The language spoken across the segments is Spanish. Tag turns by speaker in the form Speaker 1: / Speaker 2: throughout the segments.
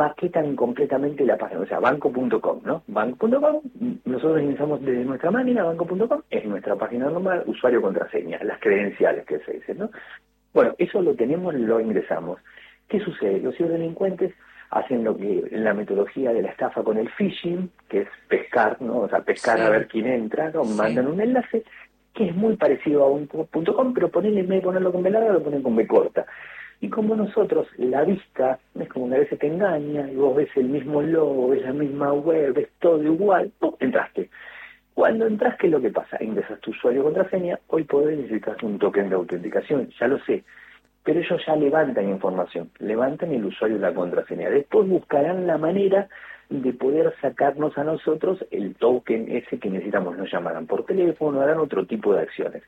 Speaker 1: maquetan completamente la página, o sea, banco.com, ¿no? Banco.com, nosotros ingresamos desde nuestra máquina, banco.com, es nuestra página normal, usuario, contraseña, las credenciales que se dicen, ¿no? Bueno, eso lo tenemos, lo ingresamos. ¿Qué sucede? Los ciberdelincuentes hacen lo que la metodología de la estafa con el phishing, que es pescar, ¿no? O sea, pescar a ver quién entra, ¿no? Mandan un enlace que es muy parecido a un .com, pero ponerle, en vez de ponerlo con B larga, lo ponen con B corta. Y como nosotros, la vista, es como una vez se te engaña, y vos ves el mismo logo, ves la misma web, ves todo igual, ¡pum!, entraste. Cuando entras, ¿qué es lo que pasa? Ingresas tu usuario y contraseña, hoy podés necesitar un token de autenticación, ya lo sé, pero ellos ya levantan información, levantan el usuario y la contraseña. Después buscarán la manera de poder sacarnos a nosotros el token ese que necesitamos. Nos llamarán por teléfono, harán otro tipo de acciones.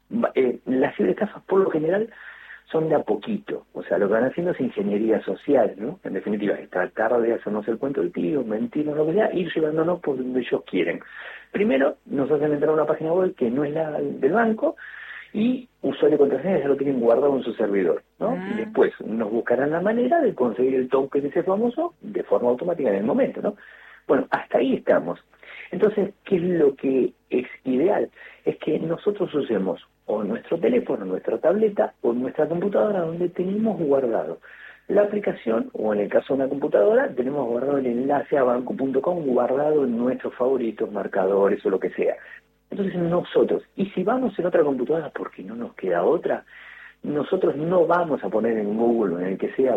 Speaker 1: Las ciberestafas, por lo general, son de a poquito. O sea, lo que van haciendo es ingeniería social, ¿no? En definitiva, es tratar de hacernos el cuento del tío, mentirnos, lo que sea, ir llevándonos por donde ellos quieren. Primero, nos hacen entrar a una página web que no es la del banco, y usuario y contraseña ya lo tienen guardado en su servidor, ¿no? Y después nos buscarán la manera de conseguir el token ese famoso de forma automática en el momento, ¿no? Bueno, hasta ahí estamos. Entonces, ¿qué es lo que es ideal? Es que nosotros usemos o nuestro teléfono, nuestra tableta o nuestra computadora donde tenemos guardado la aplicación, o en el caso de una computadora, tenemos guardado el enlace a banco.com, guardado en nuestros favoritos, marcadores o lo que sea. Entonces nosotros, y si vamos en otra computadora porque no nos queda otra, nosotros no vamos a poner en Google o en el que sea,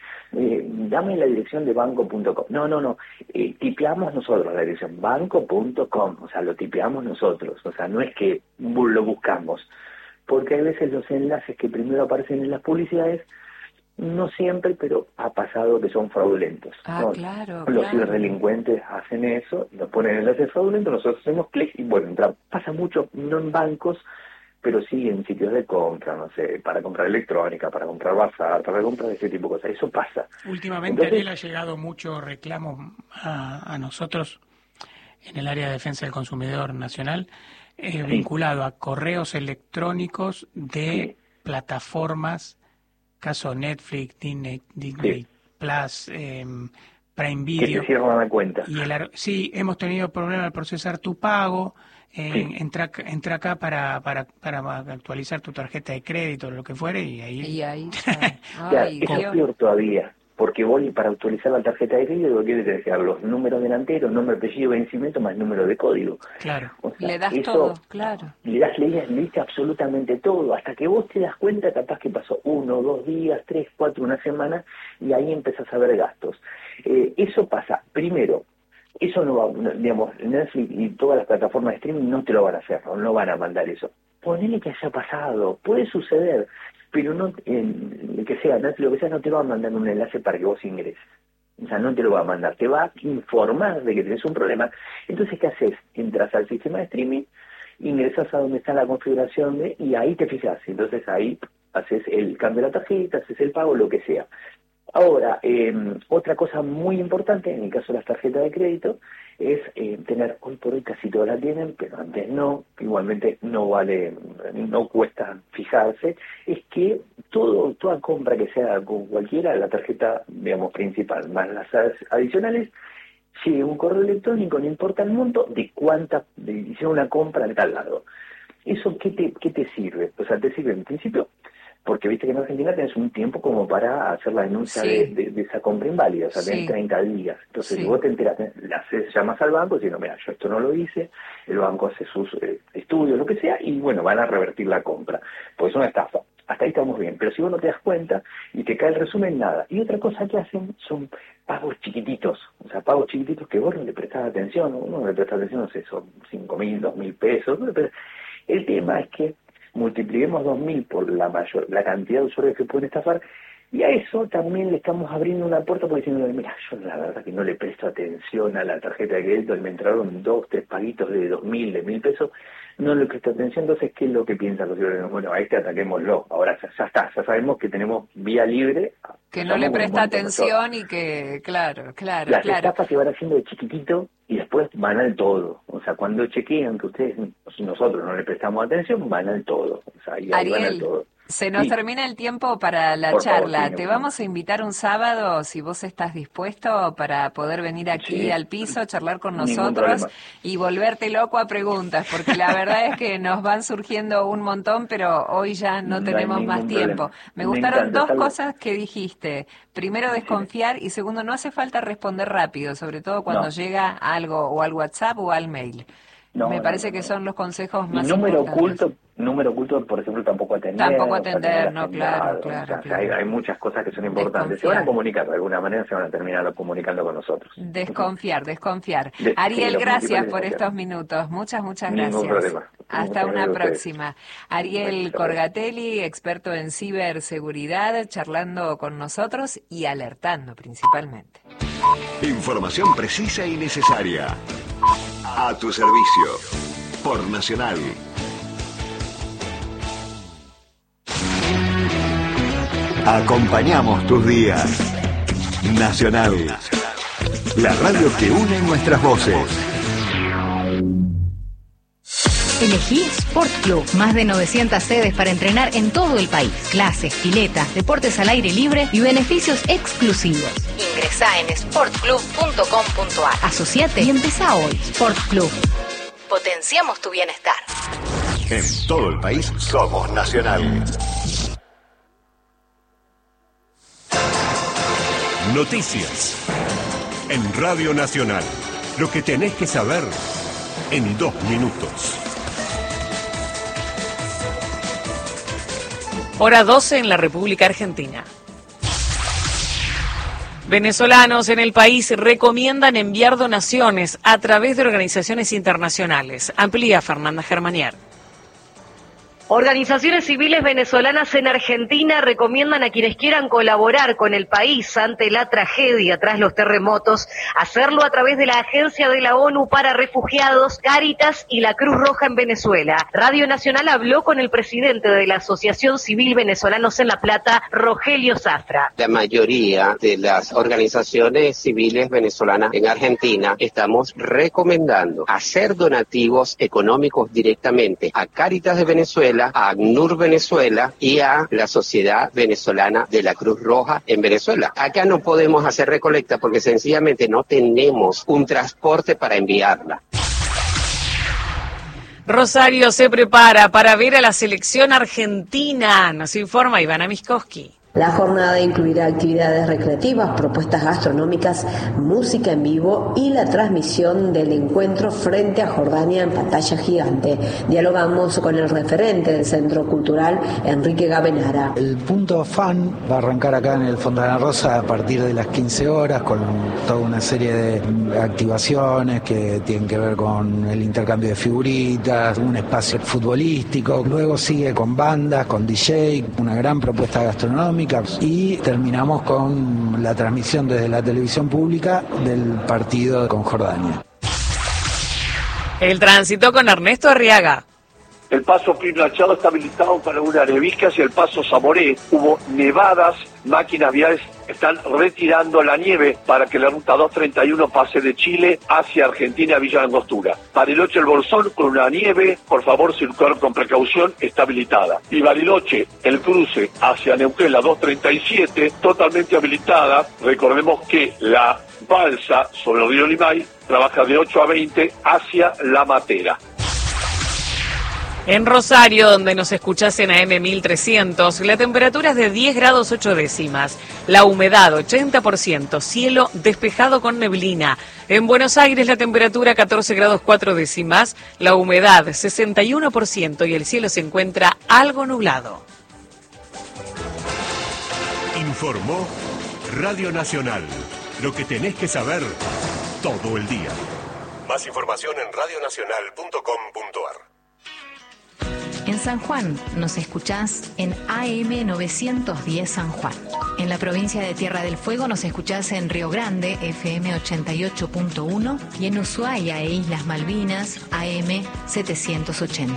Speaker 1: dame la dirección de banco.com. No, tipeamos nosotros la dirección, banco.com, o sea, lo tipeamos nosotros, o sea, no es que lo buscamos, porque hay veces los enlaces que primero aparecen en las publicidades, no siempre, pero ha pasado que son fraudulentos, ¿no?
Speaker 2: Claro.
Speaker 1: Los ciberdelincuentes hacen eso, nos ponen enlaces fraudulentos, nosotros hacemos clic y bueno, pasa mucho, no en bancos, pero sí en sitios de compra, no sé, para comprar electrónica, para comprar bazar, para comprar ese tipo de cosas, eso pasa.
Speaker 3: Últimamente, Ariel, ha llegado mucho reclamo a nosotros en el área de defensa del consumidor nacional, vinculado a correos electrónicos de plataformas, caso Netflix, Disney Plus, Prime Video.
Speaker 1: Que te cierran la cuenta.
Speaker 3: Sí, hemos tenido problemas al procesar tu pago. Entra acá para actualizar tu tarjeta de crédito o lo que fuere y ahí
Speaker 1: eso es peor todavía, porque vos para actualizar la tarjeta de crédito lo que tienes que dar los números delanteros, nombre, apellido, vencimiento más número de código.
Speaker 3: Claro.
Speaker 1: O sea,
Speaker 2: le das todo, claro.
Speaker 1: Le diste absolutamente todo, hasta que vos te das cuenta, capaz que pasó 1, 2 días, 3, 4, una semana, y ahí empezás a ver gastos. Eso pasa, primero, eso no va, digamos, Netflix y todas las plataformas de streaming no te lo van a hacer, no van a mandar eso. Ponele que haya pasado, puede suceder, pero no, que sea Netflix, lo que sea, no te va a mandar un enlace para que vos ingreses. O sea, no te lo va a mandar, te va a informar de que tenés un problema. Entonces, ¿qué haces? Entras al sistema de streaming, ingresas a donde está la configuración y ahí te fijas. Entonces ahí haces el cambio de la tarjeta, haces el pago, lo que sea. Ahora, otra cosa muy importante, en el caso de las tarjetas de crédito, es tener, hoy por hoy casi todas las tienen, pero antes no, igualmente no cuesta fijarse, es que toda compra que sea con cualquiera, la tarjeta, digamos, principal, más las adicionales, llegue un correo electrónico, no importa el monto, de hicieron una compra de tal lado. ¿Eso qué te sirve? O sea, te sirve en principio, porque viste que en Argentina tenés un tiempo como para hacer la denuncia de esa compra inválida, o sea, tenés 30 días. Entonces, si vos te enterás, llamas al banco diciendo, mira, yo esto no lo hice, el banco hace sus estudios, lo que sea, y bueno, van a revertir la compra, porque es una estafa. Hasta ahí estamos bien, pero si vos no te das cuenta y te cae el resumen, nada. Y otra cosa que hacen son pagos chiquititos, o sea, pagos chiquititos que vos no le prestás atención, uno no le presta atención, no sé, son 5.000, 2.000 pesos, pero el tema es que multipliquemos 2.000 por la cantidad de usuarios que pueden estafar, y a eso también le estamos abriendo una puerta porque diciendo, mira, yo la verdad que no le presto atención a la tarjeta de crédito y me entraron 2, 3 paguitos de 2.000, de 1.000 pesos, no le presto atención. Entonces, ¿qué es lo que piensan los ciudadanos? Bueno, a ataquémoslo, ahora ya está, ya sabemos que tenemos vía libre.
Speaker 2: Que no le presta atención y que, claro.
Speaker 1: Las estafas se van haciendo de chiquitito y después van al todo. O sea, cuando chequean que nosotros no le prestamos atención, van al todo. O sea, y ahí van al todo.
Speaker 2: Se nos termina el tiempo para la charla. Te vamos a invitar un sábado, si vos estás dispuesto, para poder venir aquí al piso, charlar con nosotros y volverte loco a preguntas, porque la verdad es que nos van surgiendo un montón, pero hoy ya no tenemos más tiempo. Me gustaron dos cosas que dijiste. Primero, desconfiar, y segundo, no hace falta responder rápido, sobre todo cuando llega algo o al WhatsApp o al mail. Me parece que son los consejos más importantes.
Speaker 1: Número oculto, por ejemplo, tampoco atender. Claro. Hay muchas cosas que son importantes. Se van a comunicar, de alguna manera se van a terminar comunicando con nosotros.
Speaker 2: Desconfiar. Ariel, gracias por estos minutos. Muchas gracias.
Speaker 1: Ningún problema.
Speaker 2: Hasta una próxima. Ariel Corgatelli, experto en ciberseguridad, charlando con nosotros y alertando principalmente.
Speaker 4: Información precisa y necesaria. A tu servicio. Por Nacional. Acompañamos tus días. Nacional. La radio que une nuestras voces.
Speaker 5: Elegí Sport Club. Más de 900 sedes para entrenar en todo el país. Clases, piletas, deportes al aire libre y beneficios exclusivos. Ingresá en sportclub.com.ar. Asociate y empezá hoy. Sport Club. Potenciamos tu bienestar.
Speaker 4: En todo el país somos Nacional.
Speaker 6: Noticias. En Radio Nacional. Lo que tenés que saber en 2 minutos.
Speaker 7: Hora 12 en la República Argentina. Venezolanos en el país recomiendan enviar donaciones a través de organizaciones internacionales. Amplía Fernanda Germanier.
Speaker 8: Organizaciones civiles venezolanas en Argentina recomiendan a quienes quieran colaborar con el país ante la tragedia tras los terremotos, hacerlo a través de la Agencia de la ONU para Refugiados, Cáritas y la Cruz Roja en Venezuela. Radio Nacional habló con el presidente de la Asociación Civil Venezolanos en La Plata, Rogelio Zafra.
Speaker 9: La mayoría de las organizaciones civiles venezolanas en Argentina estamos recomendando hacer donativos económicos directamente a Cáritas de Venezuela, a ACNUR Venezuela y a la Sociedad Venezolana de la Cruz Roja en Venezuela. Acá no podemos hacer recolecta porque sencillamente no tenemos un transporte para enviarla.
Speaker 7: Rosario se prepara para ver a la selección argentina, nos informa Ivana Miskowski.
Speaker 10: La jornada incluirá actividades recreativas, propuestas gastronómicas, música en vivo y la transmisión del encuentro frente a Jordania en pantalla gigante. Dialogamos con el referente del Centro Cultural, Enrique Gavenara.
Speaker 11: El punto fan va a arrancar acá en el Fontana Rosa a partir de las 15 horas con toda una serie de activaciones que tienen que ver con el intercambio de figuritas, un espacio futbolístico. Luego sigue con bandas, con DJ, una gran propuesta gastronómica. Y terminamos con la transmisión desde la televisión pública del partido con Jordania.
Speaker 7: El tránsito con Ernesto Arriaga.
Speaker 12: El paso Pino Achado está habilitado para una Arevisca hacia el paso Zamoré. Hubo nevadas, máquinas viales están retirando la nieve para que la ruta 231 pase de Chile hacia Argentina, Villa Angostura. Bariloche el Bolsón con una nieve, por favor circular con precaución, está habilitada. Y Bariloche, el cruce hacia Neuquén, la 237, totalmente habilitada. Recordemos que la balsa sobre el río Limay trabaja de 8 a 20 hacia La Matera.
Speaker 7: En Rosario, donde nos escuchás en AM 1300, la temperatura es de 10 grados 8 décimas, la humedad 80%, cielo despejado con neblina. En Buenos Aires la temperatura 14 grados 4 décimas, la humedad 61% y el cielo se encuentra algo nublado.
Speaker 6: Informó Radio Nacional, lo que tenés que saber todo el día. Más información en radionacional.com.ar.
Speaker 5: En San Juan nos escuchás en AM 910 San Juan. En la provincia de Tierra del Fuego nos escuchás en Río Grande, FM 88.1 y en Ushuaia e Islas Malvinas, AM 780.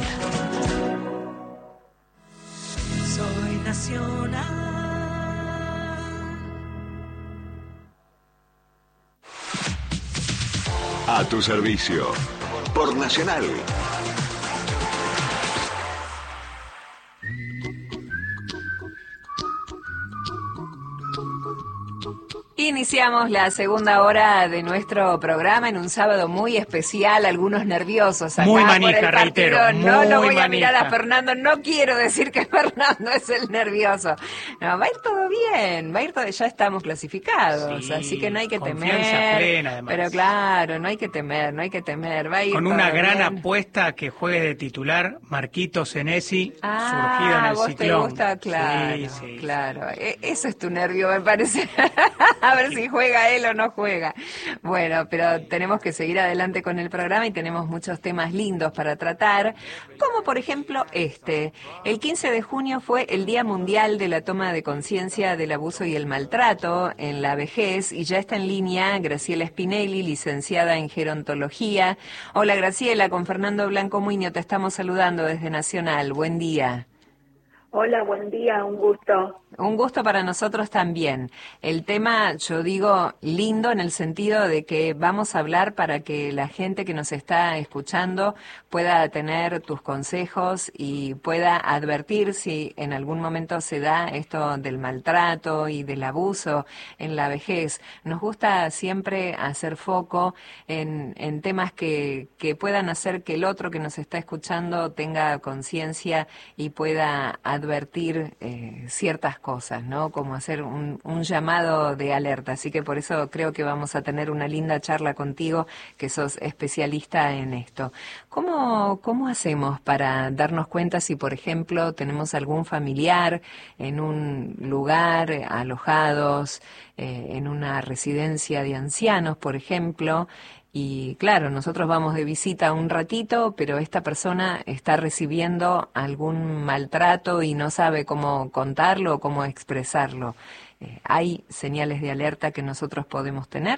Speaker 13: Soy nacional.
Speaker 4: A tu servicio. Por Nacional.
Speaker 2: iniciamos la segunda hora de nuestro programa en un sábado muy especial, algunos nerviosos acá.
Speaker 3: Muy
Speaker 2: por
Speaker 3: manija,
Speaker 2: el partido.
Speaker 3: reitero.
Speaker 2: No lo voy
Speaker 3: manija.
Speaker 2: a mirar a Fernando, no quiero decir que Fernando es el nervioso. No, va a ir todo bien, va a ir todo, ya estamos clasificados, sí, así que no hay que temer.
Speaker 3: Plena, además.
Speaker 2: Pero claro, no hay que temer, va a ir
Speaker 3: con una gran
Speaker 2: bien.
Speaker 3: apuesta que juegue de titular Marquito Senesi, surgido en el
Speaker 2: vos
Speaker 3: Ciclón.
Speaker 2: Te gusta, claro,
Speaker 3: sí.
Speaker 2: Claro. Eso es tu nervio, me parece. A ver si juega él o no juega. Bueno, pero tenemos que seguir adelante con el programa y tenemos muchos temas lindos para tratar, como por ejemplo El 15 de junio fue el Día Mundial de la Toma de Conciencia del Abuso y el Maltrato en la Vejez, y ya está en línea Graciela Spinelli, licenciada en Gerontología. Hola Graciela, con Fernando Blanco Muñoz te estamos saludando desde Nacional. Buen día.
Speaker 14: Hola, buen día, un gusto.
Speaker 2: Un gusto para nosotros también. El tema, yo digo, lindo en el sentido de que vamos a hablar para que la gente que nos está escuchando pueda tener tus consejos y pueda advertir si en algún momento se da esto del maltrato y del abuso en la vejez. Nos gusta siempre hacer foco en temas que puedan hacer que el otro que nos está escuchando tenga conciencia y pueda advertir ciertas cosas, ¿no? Como hacer un llamado de alerta. Así que por eso creo que vamos a tener una linda charla contigo, que sos especialista en esto. ¿Cómo hacemos para darnos cuenta si, por ejemplo, tenemos algún familiar en un lugar, alojados, en una residencia de ancianos, por ejemplo? Y claro, nosotros vamos de visita un ratito, pero esta persona está recibiendo algún maltrato y no sabe cómo contarlo o cómo expresarlo. ¿Hay señales de alerta que nosotros podemos tener?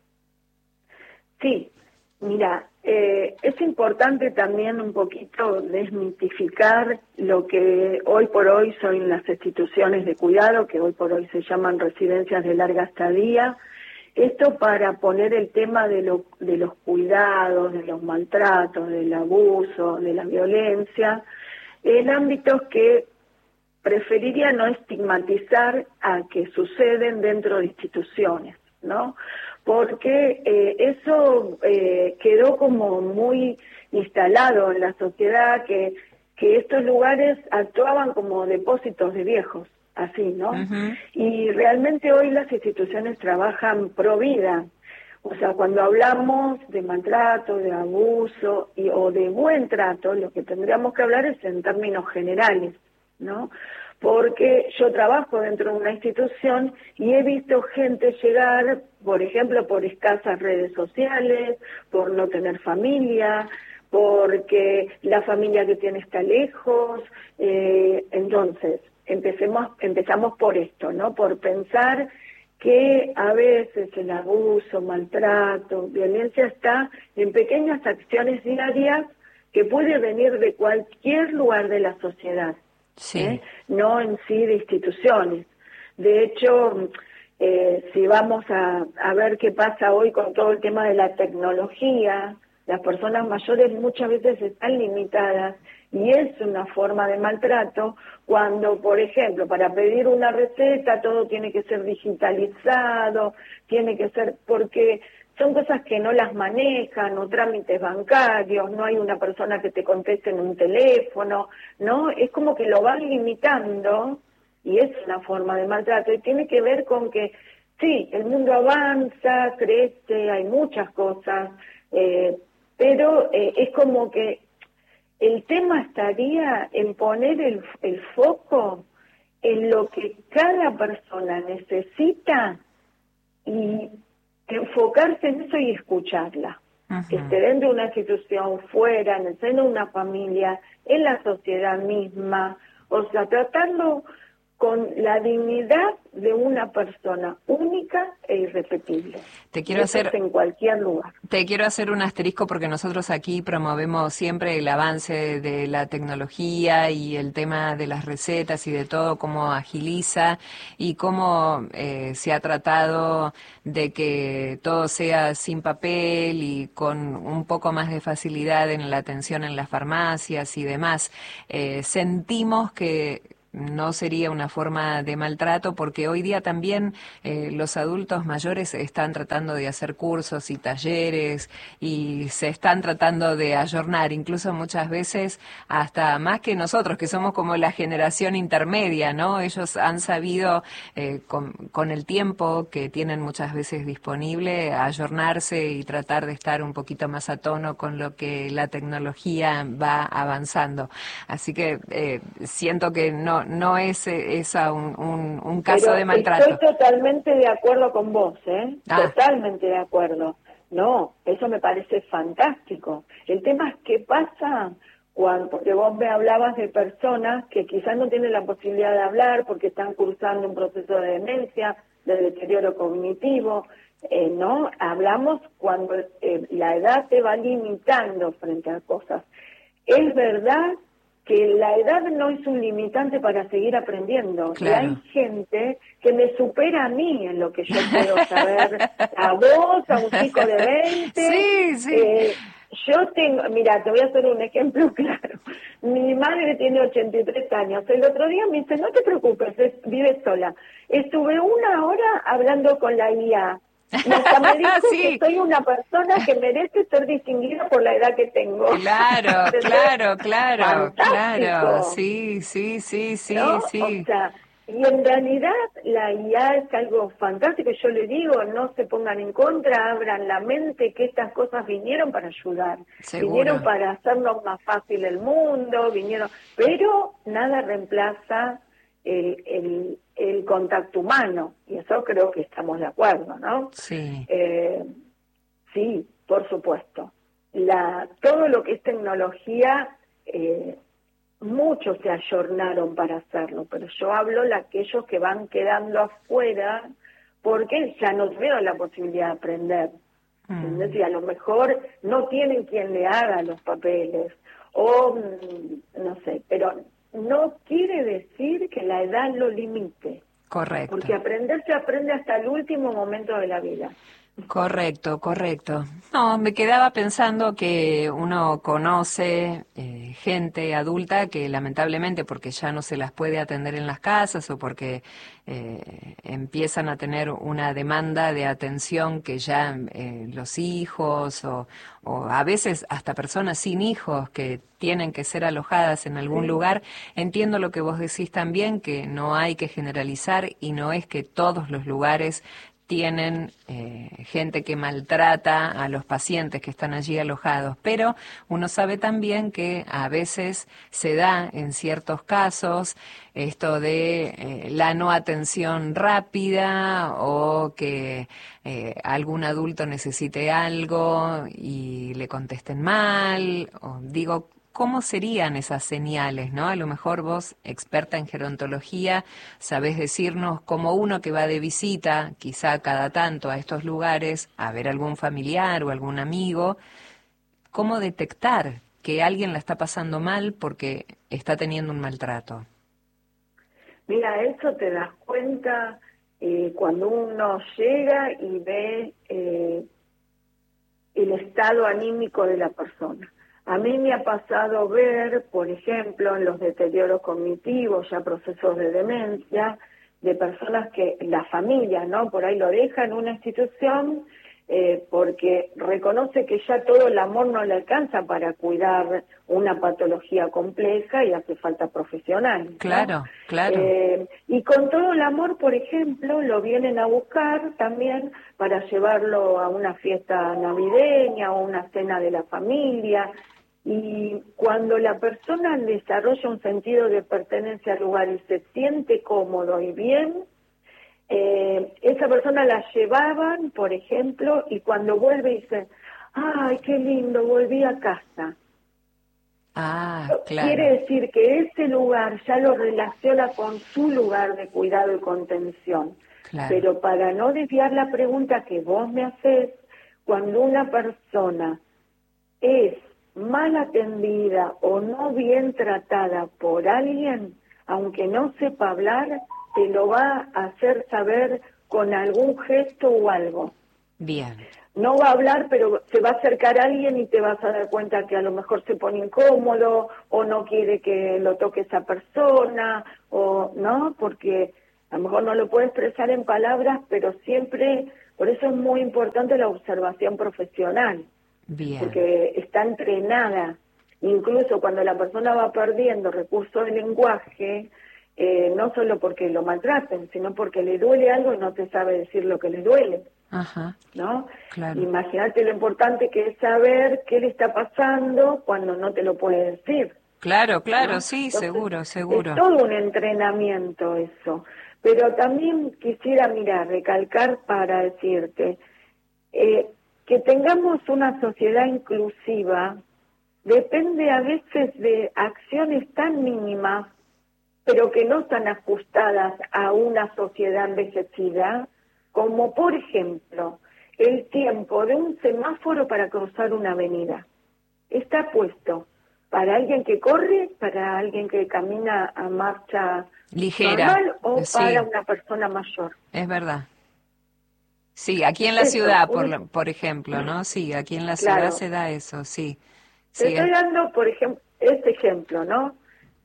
Speaker 14: Sí, mira, es importante también un poquito desmitificar lo que hoy por hoy son las instituciones de cuidado, que hoy por hoy se llaman residencias de larga estadía. Esto para poner el tema de los cuidados, de los maltratos, del abuso, de la violencia, en ámbitos que preferiría no estigmatizar a que suceden dentro de instituciones, ¿no? Porque eso quedó como muy instalado en la sociedad, que estos lugares actuaban como depósitos de viejos. Así, ¿no? Uh-huh. Y realmente hoy las instituciones trabajan pro vida. O sea, cuando hablamos de maltrato, de abuso o de buen trato, lo que tendríamos que hablar es en términos generales, ¿no? Porque yo trabajo dentro de una institución y he visto gente llegar, por ejemplo, por escasas redes sociales, por no tener familia, porque la familia que tiene está lejos, entonces empezamos por esto, ¿no? Por pensar que a veces el abuso, maltrato, violencia está en pequeñas acciones diarias que puede venir de cualquier lugar de la sociedad,
Speaker 2: sí.
Speaker 14: No en sí de instituciones. De hecho, si vamos a ver qué pasa hoy con todo el tema de la tecnología, las personas mayores muchas veces están limitadas y es una forma de maltrato cuando, por ejemplo, para pedir una receta todo tiene que ser digitalizado, tiene que ser porque son cosas que no las manejan, o trámites bancarios, no hay una persona que te conteste en un teléfono, ¿no? Es como que lo van limitando y es una forma de maltrato y tiene que ver con que, sí, el mundo avanza, crece, hay muchas cosas, pero es como que el tema estaría en poner el foco en lo que cada persona necesita y enfocarse en eso y escucharla.
Speaker 2: Uh-huh.
Speaker 14: Que esté dentro de una institución, fuera, en el seno de una familia, en la sociedad misma, o sea, tratarlo con la dignidad de una persona única e irrepetible. En cualquier lugar.
Speaker 2: Te quiero hacer un asterisco porque nosotros aquí promovemos siempre el avance de la tecnología y el tema de las recetas y de todo, cómo agiliza y cómo se ha tratado de que todo sea sin papel y con un poco más de facilidad en la atención en las farmacias y demás. Sentimos que no sería una forma de maltrato, porque hoy día también los adultos mayores están tratando de hacer cursos y talleres y se están tratando de ayornar, incluso muchas veces hasta más que nosotros, que somos como la generación intermedia, ¿no? Ellos han sabido, con el tiempo que tienen muchas veces disponible, ayornarse y tratar de estar un poquito más a tono con lo que la tecnología va avanzando. Así que siento que no es esa un caso de maltrato.
Speaker 14: Estoy totalmente de acuerdo con vos, totalmente de acuerdo. No, eso me parece fantástico. El tema es qué pasa porque vos me hablabas de personas que quizás no tienen la posibilidad de hablar porque están cursando un proceso de demencia, de deterioro cognitivo, ¿no? Hablamos cuando la edad te va limitando frente a cosas. Es verdad que la edad no es un limitante para seguir aprendiendo. Claro. Y hay gente que me supera a mí en lo que yo puedo saber. A vos, a un chico de 20.
Speaker 2: Sí, sí.
Speaker 14: Yo tengo, mira, te voy a hacer un ejemplo claro. Mi madre tiene 83 años. El otro día me dice, no te preocupes, vive sola. Estuve 1 hora hablando con la IA. Y hasta me dijo que soy una persona que merece ser distinguida por la edad que tengo.
Speaker 2: Claro, claro. Sí.
Speaker 14: ¿No? O sea, y en realidad la IA es algo fantástico. Yo le digo, no se pongan en contra, abran la mente, que estas cosas vinieron para ayudar.
Speaker 2: Seguro.
Speaker 14: Vinieron para hacernos más fácil el mundo, pero nada reemplaza el contacto humano, y eso creo que estamos de acuerdo, ¿no?
Speaker 2: Sí.
Speaker 14: Sí, por supuesto. Todo lo que es tecnología, muchos se ayornaron para hacerlo, pero yo hablo de aquellos que van quedando afuera porque ya no tuvieron la posibilidad de aprender. ¿Entendés? Y a lo mejor no tienen quien le haga los papeles, o no sé, pero no quiere decir que la edad lo limite.
Speaker 2: Correcto.
Speaker 14: Porque aprender se aprende hasta el último momento de la vida.
Speaker 2: Correcto. No, me quedaba pensando que uno conoce gente adulta que lamentablemente, porque ya no se las puede atender en las casas o porque empiezan a tener una demanda de atención que ya los hijos o a veces hasta personas sin hijos que tienen que ser alojadas en algún lugar. Entiendo lo que vos decís también, que no hay que generalizar y no es que todos los lugares tienen gente que maltrata a los pacientes que están allí alojados, pero uno sabe también que a veces se da en ciertos casos esto de la no atención rápida o que algún adulto necesite algo y le contesten mal, o digo, ¿cómo serían esas señales, no? A lo mejor vos, experta en gerontología, sabés decirnos cómo uno que va de visita, quizá cada tanto a estos lugares, a ver algún familiar o algún amigo, cómo detectar que alguien la está pasando mal porque está teniendo un maltrato.
Speaker 14: Mira, eso te das cuenta cuando uno llega y ve el estado anímico de la persona. A mí me ha pasado ver, por ejemplo, en los deterioros cognitivos, ya procesos de demencia, de personas que la familia, ¿no? Por ahí lo deja en una institución porque reconoce que ya todo el amor no le alcanza para cuidar una patología compleja y hace falta profesional, ¿no?
Speaker 2: Claro.
Speaker 14: Y con todo el amor, por ejemplo, lo vienen a buscar también para llevarlo a una fiesta navideña o una cena de la familia. Y cuando la persona desarrolla un sentido de pertenencia al lugar y se siente cómodo y bien, esa persona la llevaban, por ejemplo, y cuando vuelve dice, ¡ay, qué lindo, volví a casa!
Speaker 2: Claro.
Speaker 14: Quiere decir que ese lugar ya lo relaciona con su lugar de cuidado y contención.
Speaker 2: Claro.
Speaker 14: Pero para no desviar la pregunta que vos me hacés, cuando una persona es mal atendida o no bien tratada por alguien, aunque no sepa hablar, te lo va a hacer saber con algún gesto o algo.
Speaker 2: Bien.
Speaker 14: No va a hablar, pero se va a acercar a alguien y te vas a dar cuenta que a lo mejor se pone incómodo o no quiere que lo toque esa persona, o no, porque a lo mejor no lo puede expresar en palabras, pero siempre, por eso es muy importante la observación profesional.
Speaker 2: Bien.
Speaker 14: Porque está entrenada. Incluso cuando la persona va perdiendo recursos de lenguaje, no solo porque lo maltraten, sino porque le duele algo y no te sabe decir lo que le duele.
Speaker 2: Ajá.
Speaker 14: ¿No?
Speaker 2: Claro.
Speaker 14: Imagínate lo importante que es saber qué le está pasando cuando no te lo puede decir.
Speaker 2: Claro,
Speaker 14: ¿No?
Speaker 2: sí,
Speaker 14: Entonces,
Speaker 2: seguro.
Speaker 14: Es todo un entrenamiento eso. Pero también quisiera, recalcar para decirte que tengamos una sociedad inclusiva depende a veces de acciones tan mínimas, pero que no están ajustadas a una sociedad envejecida, como por ejemplo el tiempo de un semáforo para cruzar una avenida. Está puesto para alguien que corre, para alguien que camina a marcha
Speaker 2: ligera
Speaker 14: normal o para una persona mayor.
Speaker 2: Es verdad. Sí, aquí en la ciudad, por ejemplo, ¿no? Sí, aquí en la ciudad se da eso, sí.
Speaker 14: Te estoy dando, por ejemplo, este ejemplo, ¿no?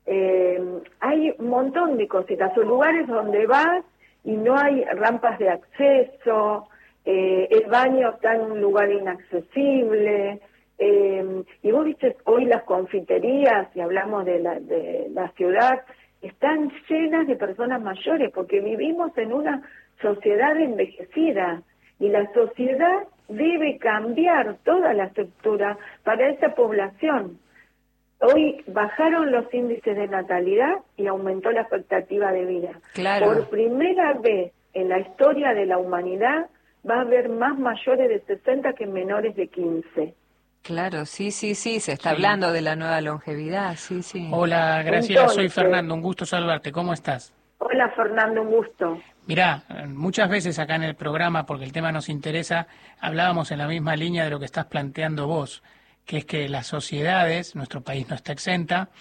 Speaker 14: Hay un montón de cositas, o lugares donde vas y no hay rampas de acceso, el baño está en un lugar inaccesible, y vos viste hoy las confiterías, y hablamos de la ciudad, están llenas de personas mayores, porque vivimos en una sociedad envejecida, y la sociedad debe cambiar toda la estructura para esa población. Hoy bajaron los índices de natalidad y aumentó la expectativa de vida.
Speaker 2: Claro.
Speaker 14: Por primera vez en la historia de la humanidad va a haber más mayores de 60 que menores de 15.
Speaker 2: Claro, sí, se está hablando de la nueva longevidad, sí.
Speaker 3: Hola, Graciela, soy Fernando, un gusto saludarte, ¿cómo estás?
Speaker 14: Hola, Fernando, un gusto.
Speaker 3: Mirá, muchas veces acá en el programa, porque el tema nos interesa, hablábamos en la misma línea de lo que estás planteando vos, que es que las sociedades, nuestro país no está exento,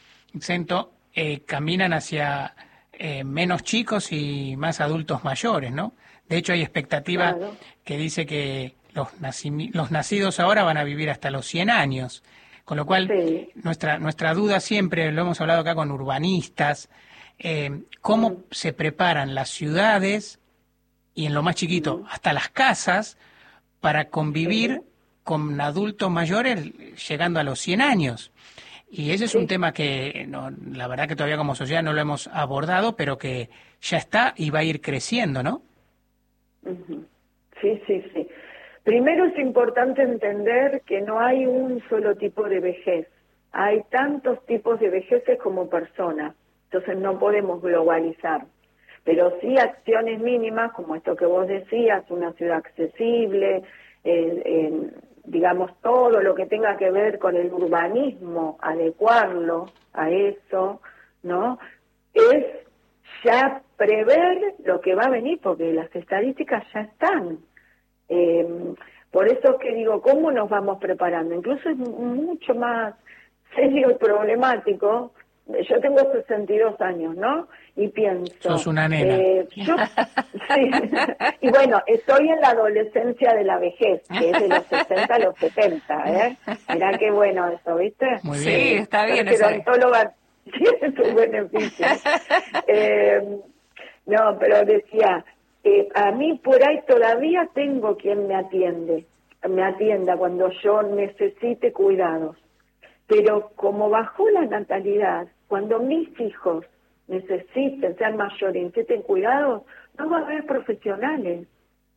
Speaker 3: caminan hacia menos chicos y más adultos mayores, ¿no? De hecho, hay expectativa que dice que los nacidos ahora van a vivir hasta los 100 años, con lo cual nuestra duda siempre, lo hemos hablado acá con urbanistas, cómo se preparan las ciudades y en lo más chiquito hasta las casas para convivir con adultos mayores llegando a los 100 años. Y ese es un tema que la verdad que todavía como sociedad no lo hemos abordado, pero que ya está y va a ir creciendo, ¿no?
Speaker 14: Sí. Primero es importante entender que no hay un solo tipo de vejez. Hay tantos tipos de vejeces como personas. Entonces no podemos globalizar. Pero sí acciones mínimas, como esto que vos decías, una ciudad accesible, digamos, todo lo que tenga que ver con el urbanismo, adecuarlo a eso, ¿no? Es ya prever lo que va a venir, porque las estadísticas ya están. Por eso es que digo, ¿cómo nos vamos preparando? Incluso es mucho más serio y problemático. Yo tengo 62 años, ¿no? Y pienso...
Speaker 3: Sos una nena.
Speaker 14: Sí. Y bueno, estoy en la adolescencia de la vejez, que es de los 60 a los 70, ¿eh? Mirá qué bueno eso, ¿viste?
Speaker 3: Muy bien.
Speaker 2: Sí, está bien.
Speaker 14: El gerontóloga tiene sus beneficios. No, pero decía, a mí por ahí todavía tengo quien me atienda cuando yo necesite cuidados. Pero como bajó la natalidad, cuando mis hijos sean mayores, necesiten cuidados, no va a haber profesionales.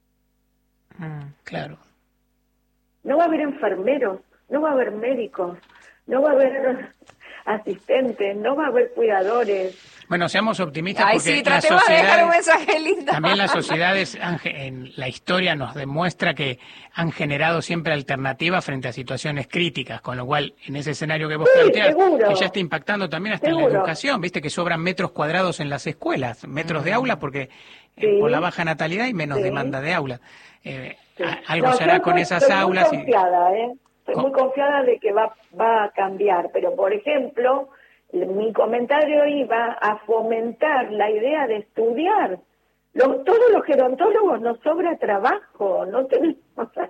Speaker 3: Claro.
Speaker 14: No va a haber enfermeros, no va a haber médicos, no va a haber asistentes, no va a haber cuidadores.
Speaker 3: Bueno, seamos optimistas porque
Speaker 2: sí, tratemos de dejar un mensaje lindo.
Speaker 3: También las sociedades en la historia nos demuestra que han generado siempre alternativas frente a situaciones críticas, con lo cual en ese escenario que vos planteas, que ya está impactando también hasta en la educación, viste que sobran metros cuadrados en las escuelas, metros de aula porque por la baja natalidad hay menos demanda de aula. Algo se hará con esas aulas.
Speaker 14: Estoy muy confiada de que va a cambiar, pero por ejemplo, mi comentario iba a fomentar la idea de estudiar Todos los gerontólogos nos sobra trabajo, no tenemos,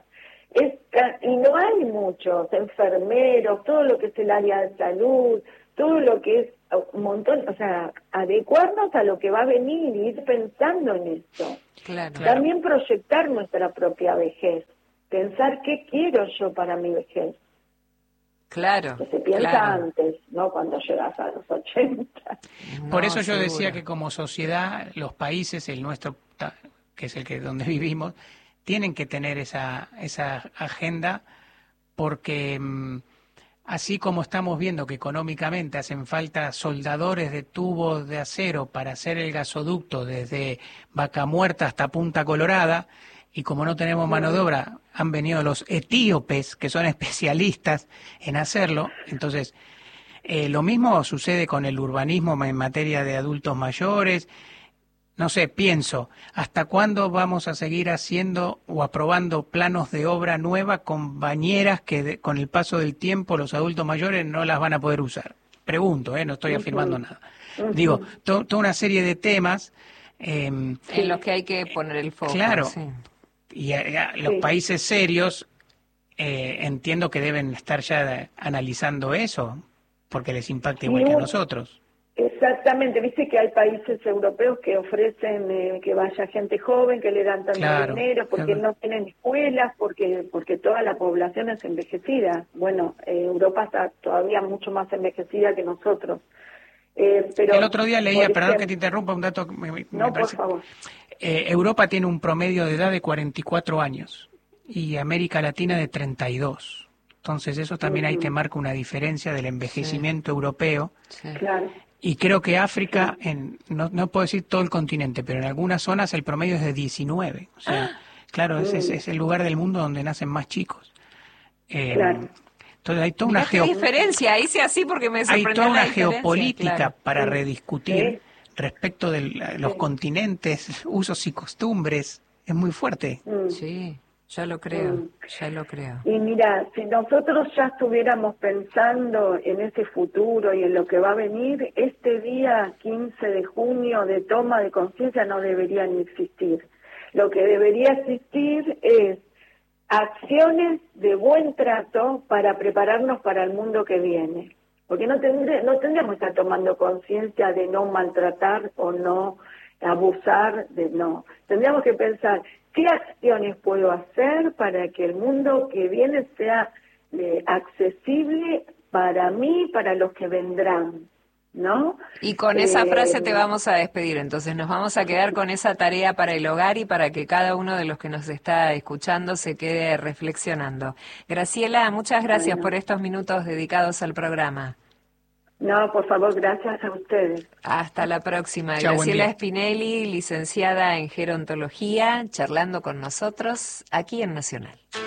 Speaker 14: y no hay muchos enfermeros, todo lo que es el área de salud, todo lo que es un montón, o sea, adecuarnos a lo que va a venir y ir pensando en eso.
Speaker 2: Claro.
Speaker 14: También proyectar nuestra propia vejez, pensar qué quiero yo para mi vejez.
Speaker 2: Claro.
Speaker 14: Que se piensa antes, no cuando llegas a los 80.
Speaker 3: Por eso yo decía que como sociedad, los países, el nuestro, que es el que donde vivimos, tienen que tener esa agenda, porque así como estamos viendo que económicamente hacen falta soldadores de tubos de acero para hacer el gasoducto desde Vaca Muerta hasta Punta Colorada, y como no tenemos mano de obra, han venido los etíopes, que son especialistas en hacerlo. Entonces, lo mismo sucede con el urbanismo en materia de adultos mayores. No sé, pienso, ¿hasta cuándo vamos a seguir haciendo o aprobando planos de obra nueva con bañeras que con el paso del tiempo los adultos mayores no las van a poder usar? Pregunto, no estoy afirmando nada. Digo, toda una serie de temas
Speaker 2: en los que hay que poner el foco.
Speaker 3: Claro.
Speaker 2: Sí.
Speaker 3: Y los países serios entiendo que deben estar ya analizando eso, porque les impacta igual que a nosotros.
Speaker 14: Exactamente, viste que hay países europeos que ofrecen que vaya gente joven, que le dan tanto dinero, porque no tienen escuelas, porque toda la población es envejecida. Bueno, Europa está todavía mucho más envejecida que nosotros. Pero
Speaker 3: el otro día leía, perdón que te interrumpa, un dato que me
Speaker 14: no,
Speaker 3: parece.
Speaker 14: Por favor.
Speaker 3: Europa tiene un promedio de edad de 44 años y América Latina de 32. Entonces eso también hay que marcar una diferencia del envejecimiento europeo.
Speaker 2: Sí.
Speaker 14: Claro.
Speaker 3: Y creo que África, no puedo decir todo el continente, pero en algunas zonas el promedio es de 19. O sea, claro, es el lugar del mundo donde nacen más chicos.
Speaker 14: Claro.
Speaker 3: Entonces hay toda una
Speaker 2: diferencia, hice así porque me sorprendió.
Speaker 3: Hay toda una
Speaker 2: la
Speaker 3: geopolítica para rediscutir respecto de los continentes, usos y costumbres. Es muy fuerte.
Speaker 2: Sí, ya lo creo.
Speaker 14: Y mira, si nosotros ya estuviéramos pensando en ese futuro y en lo que va a venir, este día 15 de junio de toma de conciencia no debería ni existir. Lo que debería existir es acciones de buen trato para prepararnos para el mundo que viene. Porque no tendríamos que estar tomando conciencia de no maltratar o no abusar, tendríamos que pensar qué acciones puedo hacer para que el mundo que viene sea accesible para mí y para los que vendrán, ¿no?
Speaker 2: Y con esa frase te vamos a despedir, entonces nos vamos a quedar con esa tarea para el hogar y para que cada uno de los que nos está escuchando se quede reflexionando. Graciela, muchas gracias por estos minutos dedicados al programa.
Speaker 14: No, por favor, gracias a ustedes.
Speaker 2: Hasta la próxima.
Speaker 3: Chau,
Speaker 2: Graciela Spinelli, licenciada en gerontología, charlando con nosotros aquí en Nacional.